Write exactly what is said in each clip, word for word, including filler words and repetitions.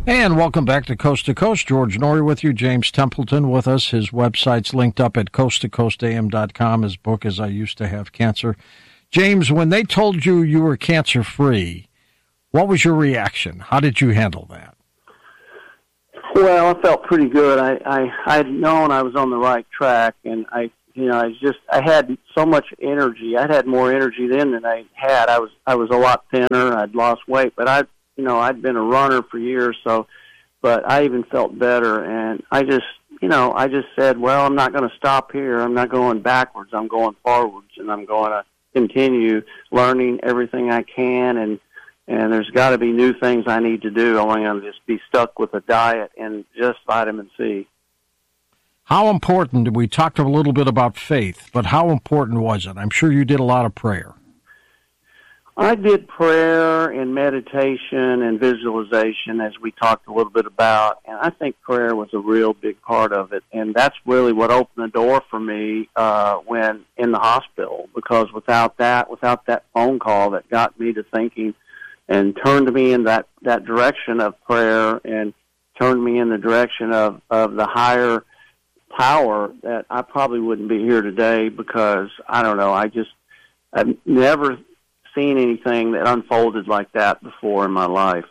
And welcome back to Coast to Coast. George Noory with you, James Templeton with us. His website's linked up at coast to coast a m dot com. His book is I Used to Have Cancer. James, when they told you you were cancer-free, what was your reaction? How did you handle that? Well, I felt pretty good. I, I, I had known I was on the right track, and I, you know, I just, I had so much energy. I'd had more energy then than I had. I was, I was a lot thinner. I'd lost weight, but I, you know, I'd been a runner for years, so, but I even felt better, and I just, you know, I just said, well, I'm not going to stop here. I'm not going backwards. I'm going forwards, and I'm going to continue learning everything I can, and, and there's got to be new things I need to do. I want to just be stuck with a diet and just vitamin C. How important, we talked a little bit about faith, but how important was it? I'm sure you did a lot of prayer. I did prayer and meditation and visualization, as we talked a little bit about, and I think prayer was a real big part of it, and that's really what opened the door for me uh, when in the hospital, because without that, without that phone call that got me to thinking and turned me in that, that direction of prayer and turned me in the direction of, of the higher power, that I probably wouldn't be here today, because, I don't know, I just, I've never seen anything that unfolded like that before in my life.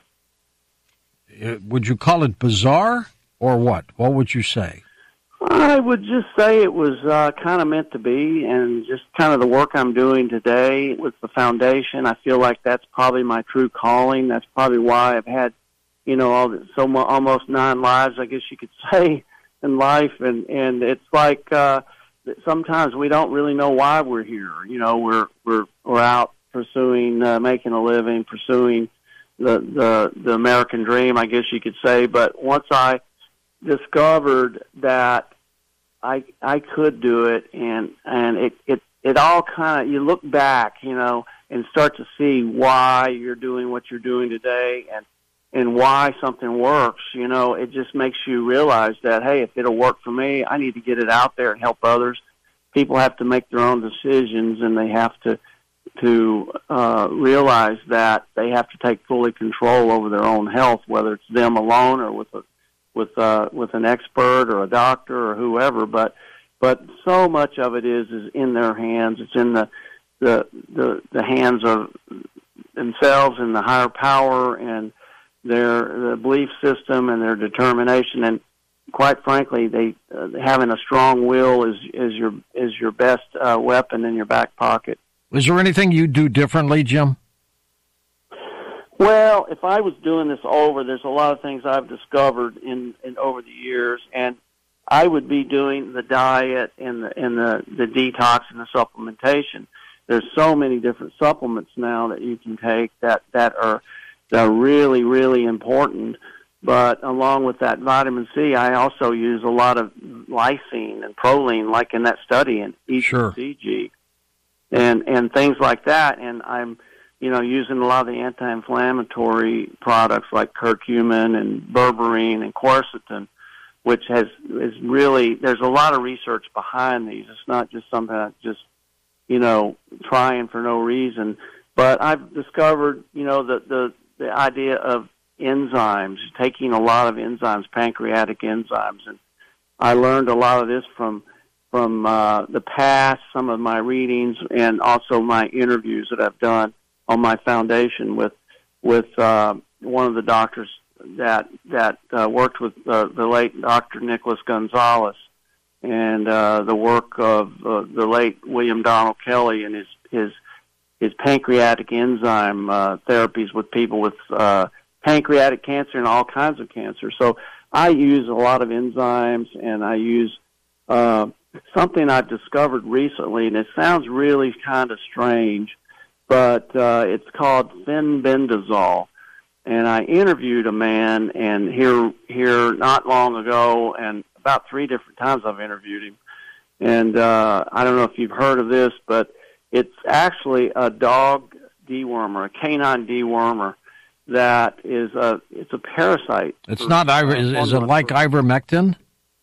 Would you call it bizarre or what? What would you say? I would just say it was uh, kind of meant to be, and just kind of the work I'm doing today with the foundation. I feel like that's probably my true calling. That's probably why I've had, you know, all the, so mo- almost nine lives, I guess you could say, in life. And, and it's like uh, sometimes we don't really know why we're here. You know, we're we're we're out pursuing, uh, making a living, pursuing the, the the American dream, I guess you could say. But once I discovered that I I could do it, and and it it it all kind of, you look back, you know, and start to see why you're doing what you're doing today, and and why something works. You know, it just makes you realize that, hey, if it'll work for me, I need to get it out there and help others. People have to make their own decisions, and they have to to uh, realize that they have to take fully control over their own health, whether it's them alone or with a, with uh, with an expert or a doctor or whoever. But but so much of it is is in their hands. It's in the the the, the hands of themselves and the higher power and their the belief system and their determination. And quite frankly, they uh, having a strong will is is your is your best uh, weapon in your back pocket. Is there anything you do differently, Jim? Well, if I was doing this over, there's a lot of things I've discovered in, in over the years, and I would be doing the diet and the and the, the detox and the supplementation. There's so many different supplements now that you can take that, that are that are really, really important. But along with that vitamin C, I also use a lot of lysine and proline, like in that study in E C G. Sure. And and things like that, and I'm, you know, using a lot of the anti-inflammatory products like curcumin and berberine and quercetin, which has is really, there's a lot of research behind these. It's not just something I just, you know, trying for no reason. But I've discovered, you know, the the, the idea of enzymes, taking a lot of enzymes, pancreatic enzymes, and I learned a lot of this from. from uh, the past, some of my readings, and also my interviews that I've done on my foundation with with uh, one of the doctors that that uh, worked with uh, the late Doctor Nicholas Gonzalez, and uh, the work of uh, the late William Donald Kelly and his his his pancreatic enzyme uh, therapies with people with uh, pancreatic cancer and all kinds of cancer. So I use a lot of enzymes, and I use uh, something I've discovered recently, and it sounds really kind of strange, but uh, it's called fenbendazole. And I interviewed a man, and here here not long ago, and about three different times I've interviewed him. And uh, I don't know if you've heard of this, but it's actually a dog dewormer, a canine dewormer that is a it's a parasite. It's not iver. Is, is it like ivermectin?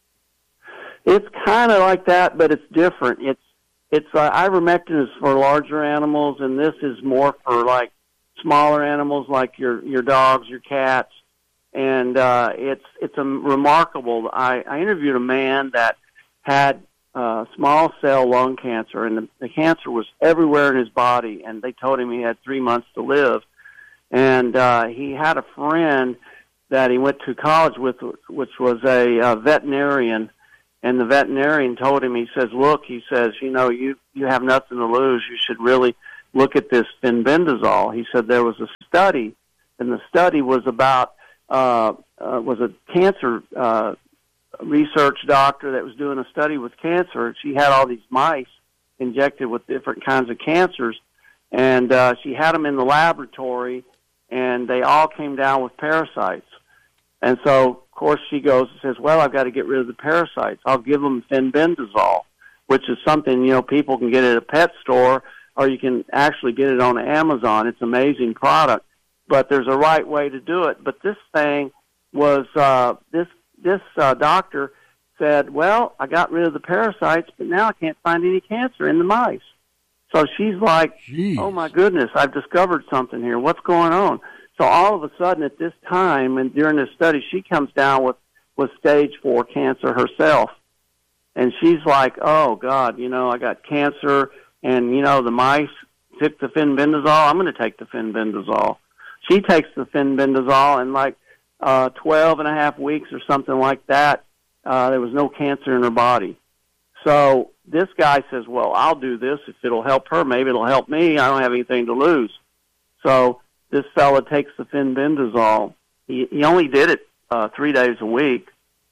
It's kind of like that, but it's different. It's it's uh, ivermectin is for larger animals, and this is more for like smaller animals, like your your dogs, your cats, and uh, it's it's a remarkable. I, I interviewed a man that had uh, small cell lung cancer, and the, the cancer was everywhere in his body, and they told him he had three months to live. And uh, he had a friend that he went to college with, which was a uh, veterinarian, and the veterinarian told him, he says, look, he says, you know, you, you have nothing to lose. You should really look at this fenbendazole. He said there was a study, and the study was about, uh, uh, was a cancer uh, research doctor that was doing a study with cancer. She had all these mice injected with different kinds of cancers, and uh, she had them in the laboratory, and they all came down with parasites. And so, of course, she goes and says, well, I've got to get rid of the parasites. I'll give them fenbendazole, which is something, you know, people can get at a pet store, or you can actually get it on Amazon. It's an amazing product. But there's a right way to do it. But this thing was, uh, this this uh, doctor said, well, I got rid of the parasites, but now I can't find any cancer in the mice. So she's like, Jeez. oh, my goodness, I've discovered something here. What's going on? So all of a sudden at this time and during this study, she comes down with, with stage four cancer herself. And she's like, oh, God, you know, I got cancer, and, you know, the mice took the fenbendazole. I'm going to take the fenbendazole. She takes the fenbendazole, and like uh, twelve and a half weeks or something like that, uh, there was no cancer in her body. So this guy says, well, I'll do this. If it'll help her, maybe it'll help me. I don't have anything to lose. So this fella takes the fenbendazole. He, he only did it uh, three days a week,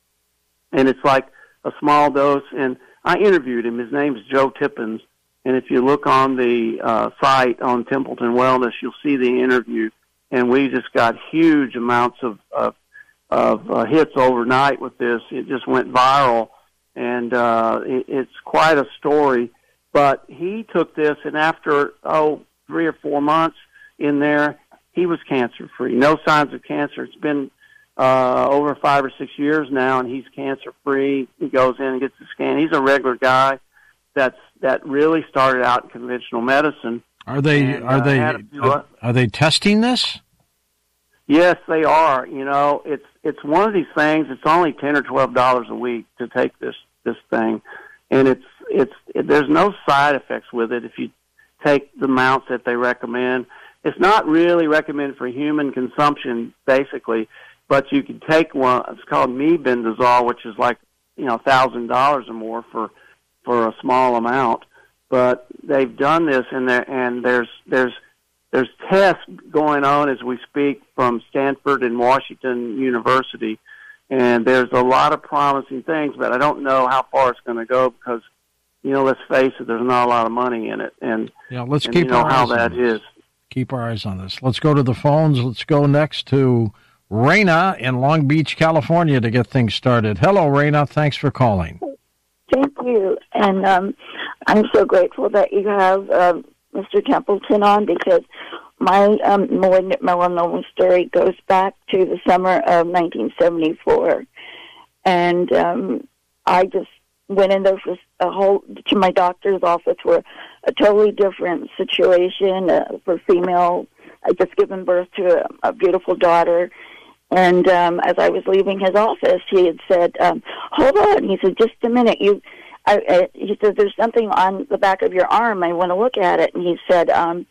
and it's like a small dose. And I interviewed him. His name's Joe Tippins, and if you look on the uh, site on Templeton Wellness, you'll see the interview. And we just got huge amounts of of, of uh, hits overnight with this. It just went viral, and uh, it, it's quite a story. But he took this, and after, oh, three or four months in there, he was cancer-free. No signs of cancer. It's been uh, over five or six years now, and he's cancer-free. He goes in and gets the scan. He's a regular guy that's that really started out in conventional medicine. Are they and, are uh, they are, are they testing this? Yes, they are. You know, it's it's one of these things. It's only ten or twelve dollars a week to take this this thing, and it's it's it, there's no side effects with it if you take the amounts that they recommend. It's not really recommended for human consumption, basically, but you can take one. It's called mebendazole, which is like, you know, a thousand dollars or more for for a small amount. But they've done this, and there and there's there's there's tests going on as we speak from Stanford and Washington University, and there's a lot of promising things. But I don't know how far it's going to go because, you know, let's face it, there's not a lot of money in it, and yeah, let's and keep you know our how eyes that on this. is. Keep our eyes on this. Let's go to the phones. Let's go next to Raina in Long Beach, California, to get things started. Hello, Raina. Thanks for calling. Thank you. And um, I'm so grateful that you have um, Mister Templeton on, because my um, malignant melanoma story goes back to the summer of nineteen seventy-four. And um, I just went in there for a whole, to my doctor's office for a totally different situation uh, for female. I just given birth to a, a beautiful daughter. And um, as I was leaving his office, he had said, um, hold on. He said, just a minute. You, I, I, he said, there's something on the back of your arm. I want to look at it. And he said, um,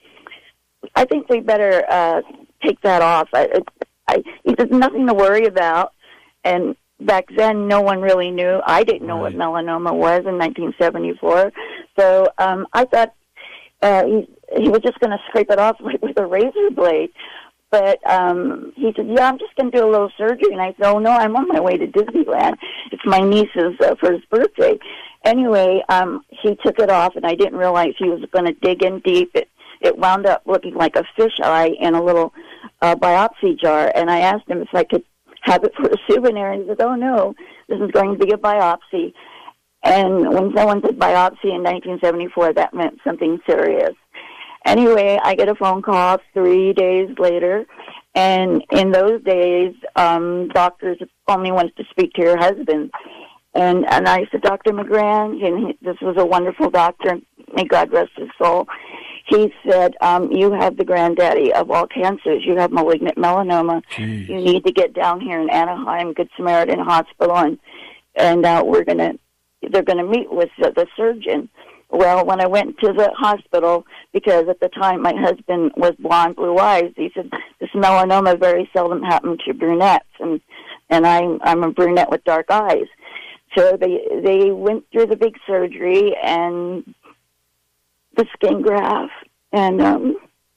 I think we better uh, take that off. I, I, he said, nothing to worry about. And back then, no one really knew. I didn't know right. what melanoma was in nineteen seventy-four. So um, I thought uh, he, he was just going to scrape it off like with a razor blade. But um, he said, yeah, I'm just going to do a little surgery. And I said, oh, no, I'm on my way to Disneyland. It's my niece's uh, for his birthday. Anyway, um, he took it off, and I didn't realize he was going to dig in deep. It, it wound up looking like a fish eye in a little uh, biopsy jar. And I asked him if I could have it for a souvenir. And he said, oh, no, this is going to be a biopsy. And when someone said biopsy in nineteen seventy-four, that meant something serious. Anyway, I get a phone call three days later, and in those days, um, doctors only wanted to speak to your husband. And and I said, Doctor McGran, and he, this was a wonderful doctor, may God rest his soul. he said, um, you have the granddaddy of all cancers. You have malignant melanoma. Jeez. You need to get down here in Anaheim, Good Samaritan Hospital, and, and uh, we're going to, they're going to meet with the, the surgeon. Well, when I went to the hospital, because at the time my husband was blonde, blue eyes, he said, this melanoma very seldom happens to brunettes, and, and I'm, I'm a brunette with dark eyes. So they, they went through the big surgery and the skin graft, and um,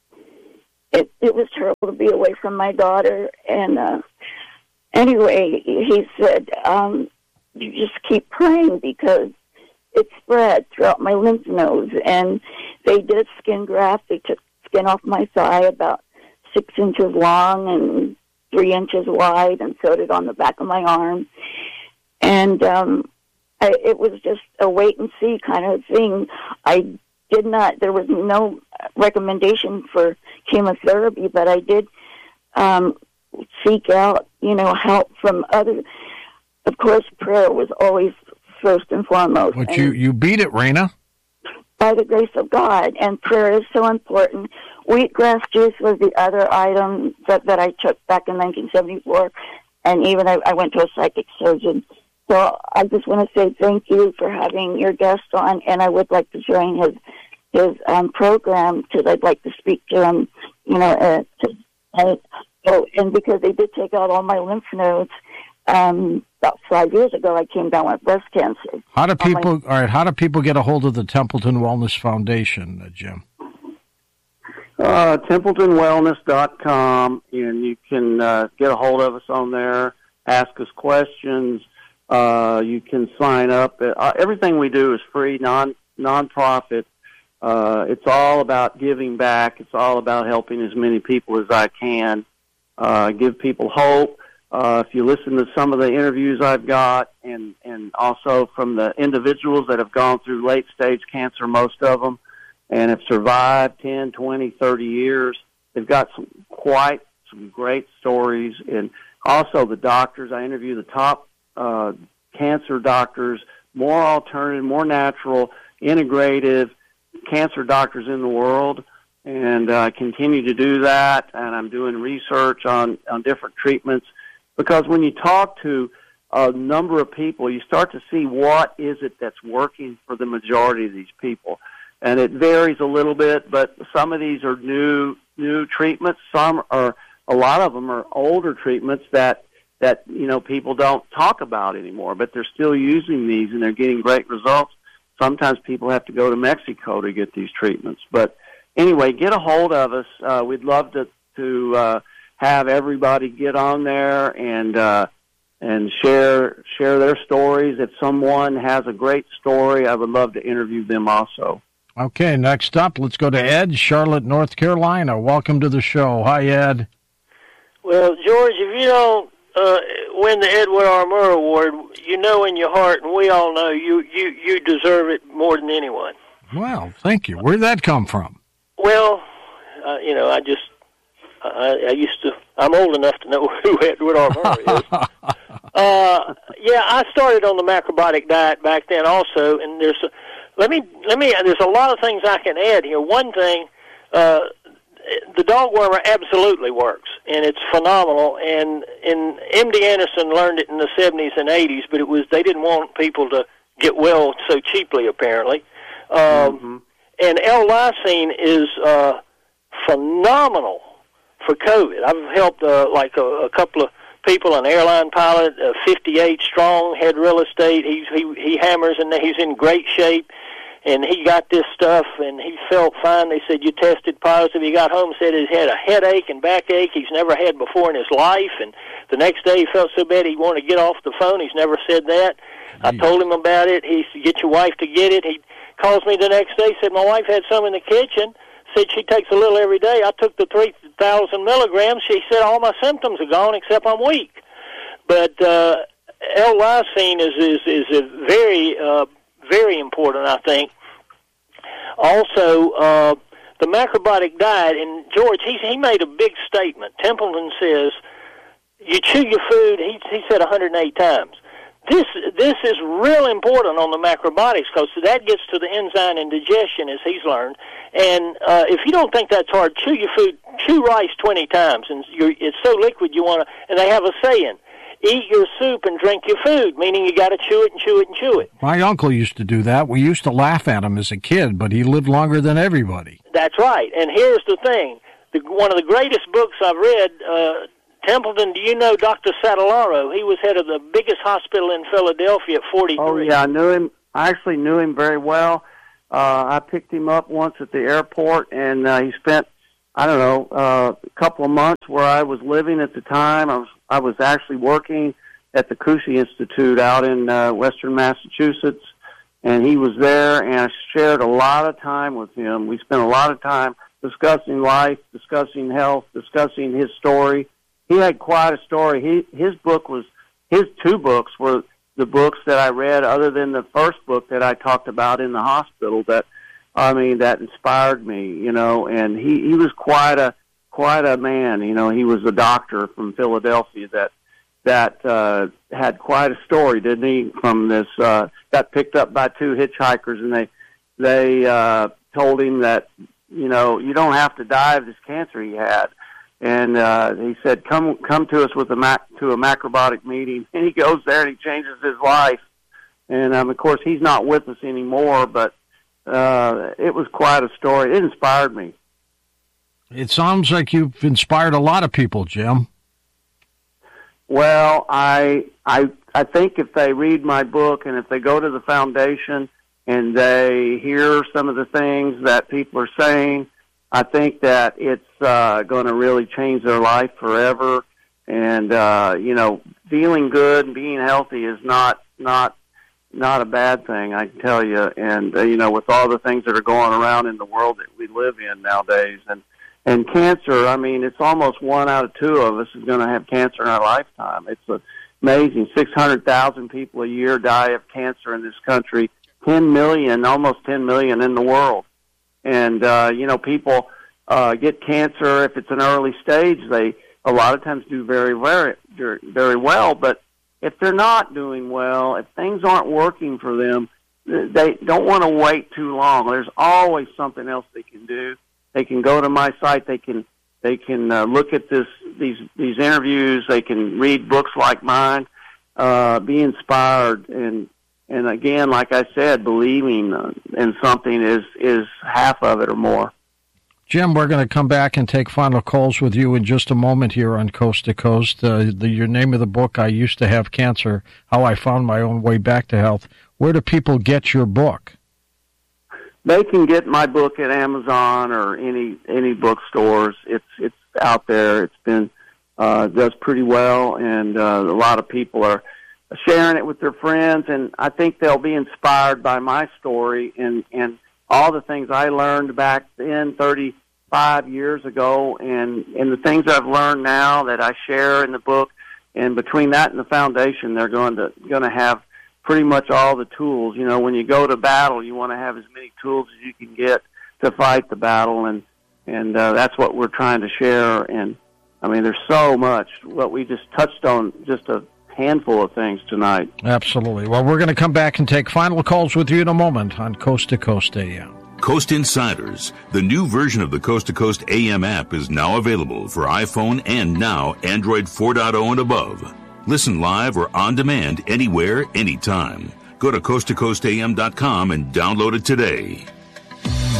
it it was terrible to be away from my daughter. And uh, anyway, he said, um, you just keep praying because it spread throughout my lymph nodes. And they did a skin graft. They took skin off my thigh about six inches long and three inches wide, and sewed it on the back of my arm. And um, I, it was just a wait and see kind of thing. I did not, there was no recommendation for chemotherapy, but I did um, seek out, you know, help from other. Of course, prayer was always first and foremost. But and you, you beat it, Rena. By the grace of God, and prayer is so important. Wheatgrass juice was the other item that, that I took back in nineteen seventy-four, and even I, I went to a psychic surgeon. So I just want to say thank you for having your guest on, and I would like to join his his um, program because I'd like to speak to him, you know. Uh, to, uh, so, and because they did take out all my lymph nodes um, about five years ago, I came down with breast cancer. How do people? My, all right. How do people get a hold of the Templeton Wellness Foundation, uh, Jim? Uh, Templeton Wellness dot com, and you can uh, get a hold of us on there. Ask us questions. Uh, you can sign up. Uh, everything we do is free, non nonprofit. Uh, it's all about giving back. It's all about helping as many people as I can. Uh, give people hope. Uh, if you listen to some of the interviews I've got, and and also from the individuals that have gone through late stage cancer, most of them, and have survived ten, twenty, thirty years, they've got some quite some great stories. And also the doctors. I interview the top Uh, cancer doctors, more alternative, more natural, integrative cancer doctors in the world, and I uh, continue to do that, and I'm doing research on, on different treatments, because when you talk to a number of people, you start to see what is it that's working for the majority of these people, and it varies a little bit, but some of these are new, new treatments, some are, a lot of them are older treatments that that, you know, people don't talk about anymore, but they're still using these and they're getting great results. Sometimes people have to go to Mexico to get these treatments. But anyway, get a hold of us. Uh, we'd love to, to uh, have everybody get on there and uh, and share share their stories. If someone has a great story, I would love to interview them also. Okay, next up, let's go to Ed, Charlotte, North Carolina. Welcome to the show. Hi, Ed. Well, George, if you don't Uh, win the Edward R. Murrow Award, you know in your heart, and we all know, you, you, you deserve it more than anyone. Well, thank you. Where'd that come from? Well, uh, you know, I just, I, I used to, I'm old enough to know who Edward R. Murrow is. uh, yeah, I started on the macrobiotic diet back then also, and there's, a, let me, let me, there's a lot of things I can add here. One thing, uh, the dog wormer absolutely works, and it's phenomenal. And and M D Anderson learned it in the seventies and eighties, but it was they didn't want people to get well so cheaply, apparently. Um, mm-hmm. And L-lysine is uh, phenomenal for COVID. I've helped uh, like a, a couple of people, an airline pilot, uh, fifty-eight strong, had real estate. He's, he he hammers, and he's in great shape. And he got this stuff, and he felt fine. They said, you tested positive. He got home, said he had a headache and backache he's never had before in his life. And the next day he felt so bad he wanted to get off the phone. He's never said that. Jeez. I told him about it. He said, get your wife to get it. He calls me the next day, said, my wife had some in the kitchen. Said she takes a little every day. I took the three thousand milligrams. She said, all my symptoms are gone except I'm weak. But uh, L-lysine is, is, is a very... Uh, very important, I think. Also, uh, the macrobiotic diet, and George, he, he made a big statement. Templeton says, you chew your food, he, he said one hundred eight times. this this is real important on the macrobiotics because that gets to the enzyme and digestion, as he's learned. And uh, if you don't think that's hard, chew your food, chew rice twenty times, and you're, it's so liquid you want to. And they have a saying: eat your soup and drink your food, meaning you got to chew it and chew it and chew it. My uncle used to do that. We used to laugh at him as a kid, but he lived longer than everybody. That's right. And here's the thing: the, one of the greatest books I've read. Uh, Templeton, do you know Doctor Satellaro? He was head of the biggest hospital in Philadelphia at forty-three. Oh, yeah, I knew him. I actually knew him very well. Uh, I picked him up once at the airport, and uh, he spent, I don't know, uh, a couple of months where I was living at the time. I was I was actually working at the Cushey Institute out in uh, western Massachusetts, and he was there, and I shared a lot of time with him. We spent a lot of time discussing life, discussing health, discussing his story. He had quite a story. He, his book was, his two books were the books that I read other than the first book that I talked about in the hospital that, I mean, that inspired me, you know, and he, he was quite a, quite a man, you know. He was a doctor from Philadelphia that, that, uh, had quite a story, didn't he, from this, uh, got picked up by two hitchhikers and they, they, uh, told him that, you know, you don't have to die of this cancer he had. And uh, he said, "Come, come to us with a mac- to a macrobiotic meeting." And he goes there and he changes his life. And um, of course, he's not with us anymore. But uh, it was quite a story. It inspired me. It sounds like you've inspired a lot of people, Jim. Well, I, I, I think if they read my book and if they go to the foundation and they hear some of the things that people are saying, I think that it's uh, going to really change their life forever. And uh, you know, feeling good and being healthy is not not not a bad thing, I can tell you. And uh, you know, with all the things that are going around in the world that we live in nowadays, and and cancer, I mean, it's almost one out of two of us is going to have cancer in our lifetime. It's amazing. Six hundred thousand people a year die of cancer in this country. Ten million, almost ten million in the world. And, uh, you know, people uh, get cancer if it's an early stage. They a lot of times do very, very, very well. But if they're not doing well, if things aren't working for them, they don't want to wait too long. There's always something else they can do. They can go to my site. They can they can uh, look at this these these interviews. They can read books like mine, uh, be inspired, and. And again, like I said, believing in something is, is half of it or more. Jim, we're going to come back and take final calls with you in just a moment here on Coast to Coast. Uh, the, your name of the book, I Used to Have Cancer, How I Found My Own Way Back to Health. Where do people get your book? They can get my book at Amazon or any any bookstores. It's it's out there. It's been uh, does pretty well, and uh, a lot of people are sharing it with their friends, and I think they'll be inspired by my story and, and all the things I learned back then thirty-five years ago, and, and the things I've learned now that I share in the book. And between that and the foundation, they're going to going to have pretty much all the tools. You know, when you go to battle, you want to have as many tools as you can get to fight the battle, and and uh, that's what we're trying to share. And I mean, there's so much. What we just touched on, just a handful of things tonight. Absolutely. Well, we're going to come back and take final calls with you in a moment on Coast to Coast A M. Coast Insiders, the new version of the Coast to Coast A M app, is now available for iPhone and now Android four point oh and above. Listen live or on demand anywhere, anytime. Go to coast to coast a m dot com and download it today.